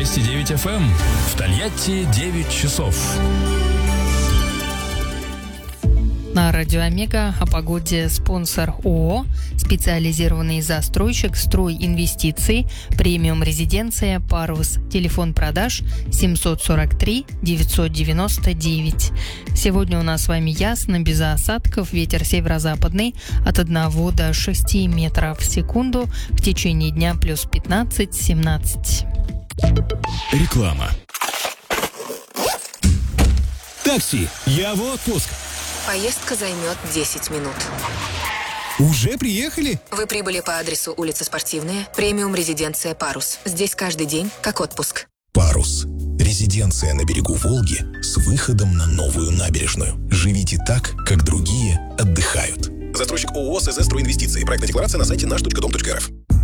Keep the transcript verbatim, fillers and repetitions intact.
двести девять эф эм. В Тольятти девять часов. На радио Омега о погоде спонсор ООО, специализированный застройщик «Стройинвестиции», премиум резиденция «Парус». Телефон продаж семьсот сорок три девятьсот девяносто девять. Сегодня у нас с вами ясно, без осадков, ветер северо-западный от одного до шести метров в секунду, в течение дня плюс пятнадцать-семнадцать. Реклама. Такси, я в отпуск. Поездка займет десять минут. Уже приехали? Вы прибыли по адресу улица Спортивная, премиум резиденция «Парус». Здесь каждый день как отпуск. «Парус» – резиденция на берегу Волги с выходом на новую набережную. Живите так, как другие отдыхают. Застройщик ООО «СЗ Стройинвестиции». Проектная декларация на сайте наш точка дом точка эр эф.